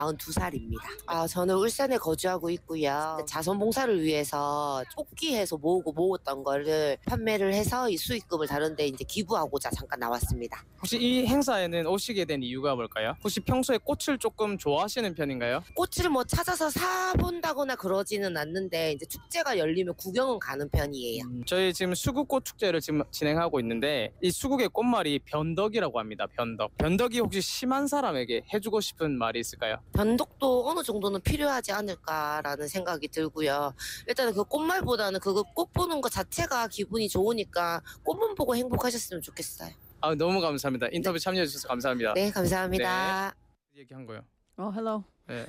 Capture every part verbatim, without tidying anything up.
마흔두 살입니다. 아, 저는 울산에 거주하고 있고요. 자선봉사를 위해서 뽑기해서 모으고 모았던 거를 판매를 해서 이 수익금을 다른 데 이제 기부하고자 잠깐 나왔습니다. 혹시 이 행사에는 오시게 된 이유가 뭘까요? 혹시 평소에 꽃을 조금 좋아하시는 편인가요? 꽃을 뭐 찾아서 사본다거나 그러지는 않는데 이제 축제가 열리면 구경은 가는 편이에요. 음, 저희 지금 수국꽃 축제를 지금 진행하고 있는데 이 수국의 꽃말이 변덕이라고 합니다. 변덕. 변덕이 혹시 심한 사람에게 해주고 싶은 말이 있을까요? 변덕도 어느 정도는 필요하지 않을까라는 생각이 들고요. 일단은 그 꽃말보다는 그거 꽃 보는 것 자체가 기분이 좋으니까 꽃만 보고 행복하셨으면 좋겠어요. 아, 너무 감사합니다. 인터뷰 참여해 주셔서 감사합니다. 네, 감사합니다. 네. 얘기한 거요. Oh, hello. 네.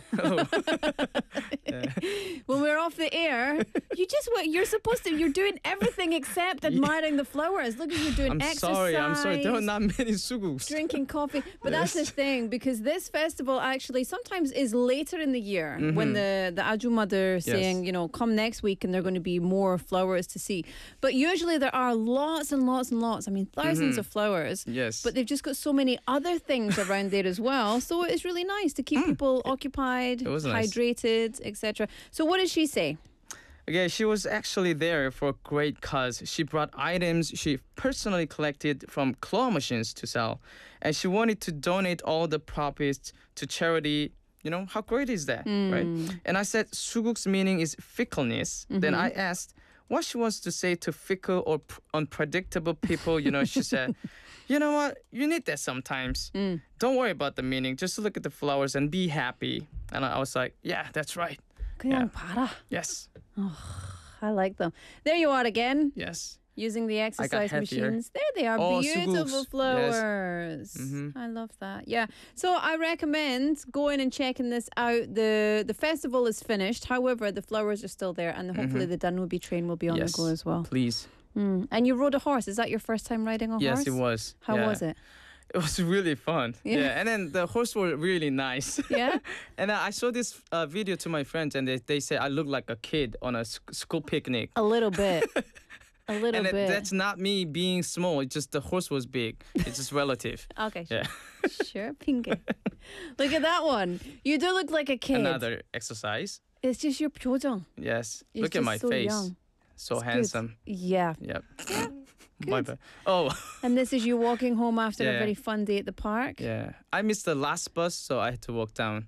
When we're off the air, you just what you're supposed to. You're doing everything except admiring the flowers. Look at you doing I'm exercise. sorry. I'm sorry. There are not many suguks. Drinking coffee, but that's the thing, because this festival actually sometimes is later in the year Mm-hmm. when the the Ajuma they're saying, you know, come next week and there are going to be more flowers to see. But usually there are lots and lots and lots. I mean, 1000s of flowers. Yes. But they've just got so many other things around there as well. So it's really nice to keep people occupied, It was nice. hydrated, et cetera. So what did she say? Yeah, she was actually there for a great cause. She brought items she personally collected from claw machines to sell. And she wanted to donate all the profits to charity. You know, how great is that, right? And I said, Suguk's meaning is fickleness. Then I asked what she wants to say to fickle or p- unpredictable people. You know, she said, you know what? You need that sometimes. Don't worry about the meaning. Just look at the flowers and be happy. And I was like, yeah, that's right. 그냥 봐라. Yes. I like them. There you are again. Yes. Using the exercise happier. machines. There they are. Oh, Beautiful suguks. Yes. flowers. I love that. Yeah. So I recommend going and checking this out. The the festival is finished. However, the flowers are still there, and hopefully the Dunwoody train will be on Yes. the go as well. Please. Mm. And you rode a horse. Is that your first time riding a Yes, horse? it was. How Yeah. was it? It was really fun. Yeah. Yeah. And then the horse were really nice. Yeah? And I saw this uh, video to my friends, and they, they said I look like a kid on a sc- school picnic. A little bit. A little and it, bit. that's not me being small. It's just the horse was big. It's just relative. Okay, sure. Yeah. Sure, Pinky. Look at that one. You do look like a kid. Another exercise. It's just your 표정. Yes. You're Look at just my so face. young. So It's good. handsome. Yeah. Yep. My bad. Oh, And this is you walking home after a Yeah. very fun day at the park. yeah. I missed the last bus, so I had to walk down.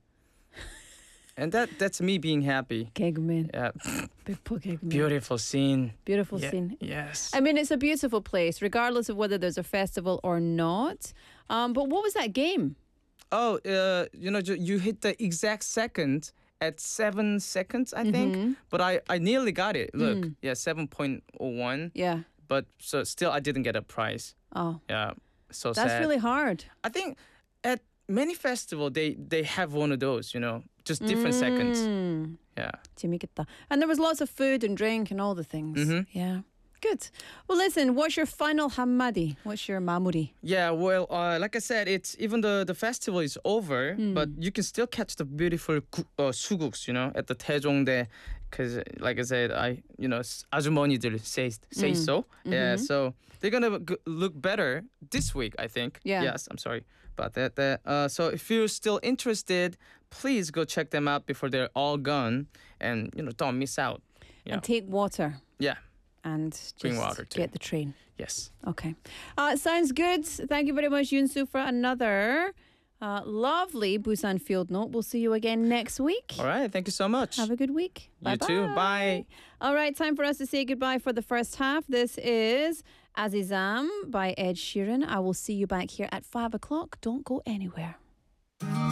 And that that's me being happy. Kegman. Yeah. Big poor Kegman. Beautiful scene. Beautiful Yeah. scene. Yes. I mean, it's a beautiful place, regardless of whether there's a festival or not. Um, but what was that game? Oh, uh, you know, ju- you hit the exact second at seven seconds, I think. Mm-hmm. But I, I nearly got it. Look, Mm. yeah, seven point oh one. Yeah. But so still, I didn't get a prize. Oh, Yeah, so that's sad. really hard. I think at many festival they they have one of those. You know, just different seconds. Mm. Yeah. 재밌겠다. And there was lots of food and drink and all the things. Mhm. Yeah. Good. Well, listen, what's your final 한마디? What's your 마무리? Yeah, well, uh, like I said, it's even though the festival is over, Hmm. but you can still catch the beautiful gu- uh, suguks, you know, at the Taejongdae, because like I said, I, you know, s- 아주머니들 say say Hmm. so. Yeah, Mm-hmm. so they're gonna g- look better this week, I think. Yeah. Yes, I'm sorry about that. that uh, so if you're still interested, please go check them out before they're all gone, and you know, don't miss out. Yeah. And take water Yeah. and just Bring water too. get the train. Yes. Okay. Uh, sounds good. Thank you very much, Yunsu, for another uh, lovely Busan Field Note. We'll see you again next week. All right. Thank you so much. Have a good week. You too. Bye. All right, time for us to say goodbye for the first half. This is Azizam by Ed Sheeran. I will see you back here at five o'clock. Don't go anywhere.